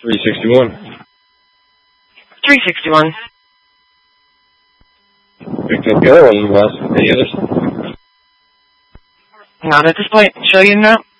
361. 361. Picked up the other one, Wes. Any others? Not at this point. Show you now.